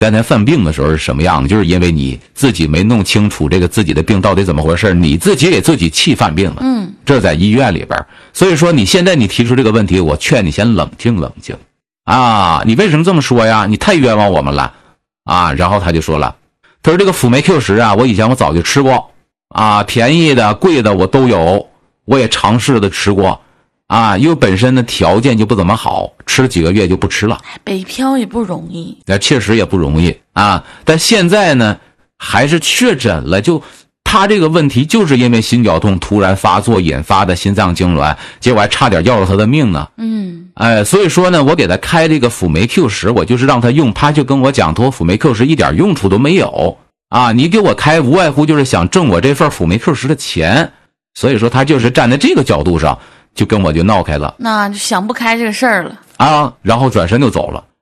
原来犯病的时候是什么样的？就是因为你自己没弄清楚这个自己的病到底怎么回事，你自己给自己气犯病了。这在医院里边。所以说你现在你提出这个问题，我劝你先冷静冷静啊！你为什么这么说呀？你太冤枉我们了啊！然后他就说了，他说这个辅酶 Q10啊，我以前我早就吃过啊，便宜的贵的我都有，我也尝试的吃过啊，因为本身的条件就不怎么好，吃了几个月就不吃了。 北漂也不容易， 那确实也不容易啊。但现在呢，还是确诊了，就他这个问题就是因为心绞痛突然发作引发的心脏痉挛，结果还差点要了他的命呢。所以说呢，我给他开这个辅酶 Q10，我就是让他用，他就跟我讲，他说辅酶 Q10一点用处都没有啊，你给我开无外乎就是想挣我这份辅酶 Q10的钱。所以说他就是站在这个角度上就跟我就闹开了， 那就想不开这个事儿了啊，然后转身就走了。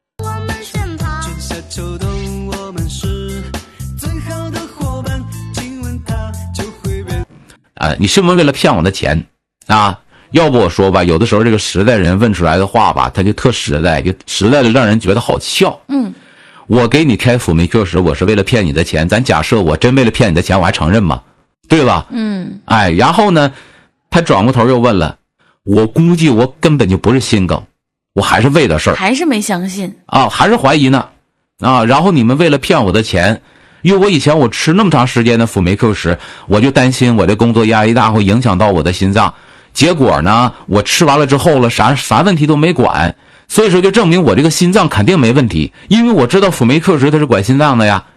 你是不是为了骗我的钱啊？要不我说吧，有的时候这个实在人问出来的话吧，他就特实在，就实在的让人觉得好笑。我给你开辅酶 Q10，我是为了骗你的钱，咱假设我真为了骗你的钱，我还承认吗？对吧？然后呢，他转过头又问了，我估计我根本就不是心梗，我还是为了事儿， 还是没相信啊，还是怀疑呢啊。然后你们为了骗我的钱，因为我以前我吃那么长时间的辅酶 Q10，我就担心我的工作压力大会影响到我的心脏，结果呢，我吃完了之后了，啥问题都没管，所以说就证明我这个心脏肯定没问题，因为我知道辅酶 Q10它是管心脏的呀。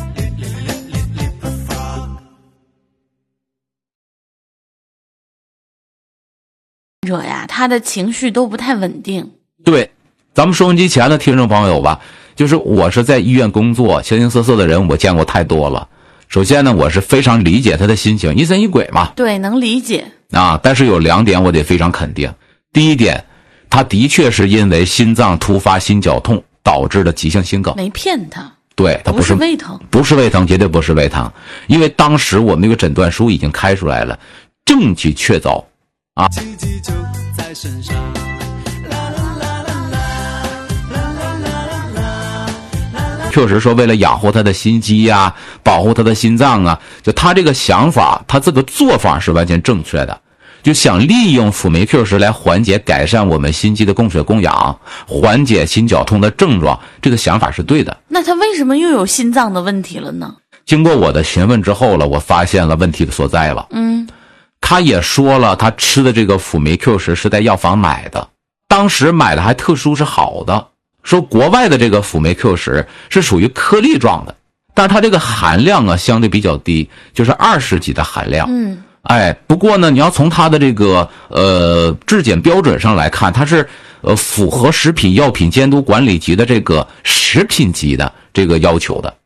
者呀，他的情绪都不太稳定。 对，咱们收音机前的听众朋友吧，就是我是在医院工作，形形色色的人我见过太多了。首先呢，我是非常理解他的心情，疑神疑鬼嘛。 对，能理解啊。但是有2点我得非常肯定。第一点，他的确是因为心脏突发心绞痛导致的急性心梗。 没骗他。 对，他不是胃疼， 不是胃疼，绝对不是胃疼，因为当时我们那个诊断书已经开出来了，证据确凿啊。Q10说为了养护他的心肌呀，保护他的心脏啊，就他这个想法，他这个做法是完全正确的，就想利用辅酶 Q10来缓解改善我们心肌的供血供氧，缓解心绞痛的症状，这个想法是对的。 那他为什么又有心脏的问题了呢？ 经过我的询问之后了，我发现了问题的所在了。他也说了，他吃的这个辅酶 Q10是在药房买的，当时买的还特殊是好的，说国外的这个辅酶 Q10是属于颗粒状的，但是它这个含量啊相对比较低，就是20几的含量。不过呢，你要从它的这个质检标准上来看，它是符合食品药品监督管理局的这个食品级的这个要求的。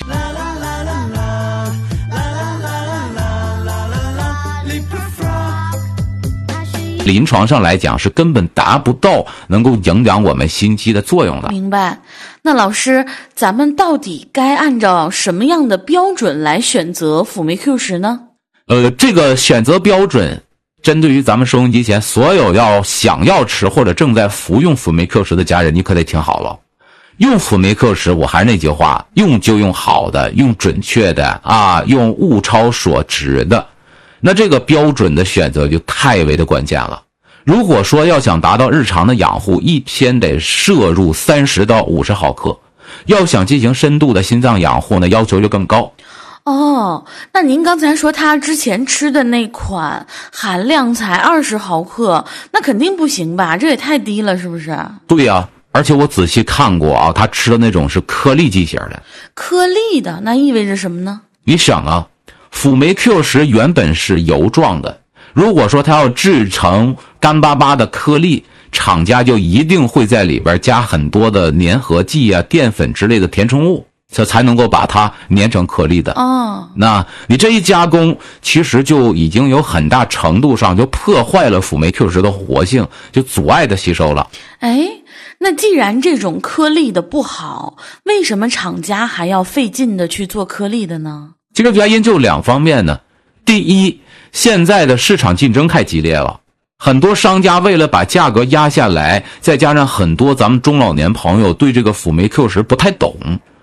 临床上来讲是根本达不到能够影响我们心肌的作用的。 明白。那老师，咱们到底该按照什么样的标准来选择辅酶 Q10呢？ 这个选择标准针对于咱们收音机前所有想要吃或者正在服用辅酶 Q10的家人，你可得听好了。用辅酶 Q10，我还是那句话，用就用好的，用准确的啊，用物超所值的。那这个标准的选择就太为的关键了。如果说要想达到日常的养护，一天得摄入30到50毫克，要想进行深度的心脏养护呢，要求就更高。 那您刚才说他之前吃的那款含量才20毫克，那肯定不行吧？这也太低了，是不是？ 对呀，而且我仔细看过啊，他吃的那种是颗粒剂型的。颗粒的，那意味着什么呢？ 你想啊，辅酶 Q10原本是油状的，如果说它要制成干巴巴的颗粒，厂家就一定会在里边加很多的粘合剂啊、淀粉之类的填充物，这才能够把它粘成颗粒的。那你这一加工，其实就已经有很大程度上就破坏了辅酶 Q10的活性，就阻碍它吸收了。 那既然这种颗粒的不好，为什么厂家还要费劲的去做颗粒的呢？ 这个原因就2方面呢。第一，现在的市场竞争太激烈了，很多商家为了把价格压下来，再加上很多咱们中老年朋友对这个辅酶 Q10不太懂，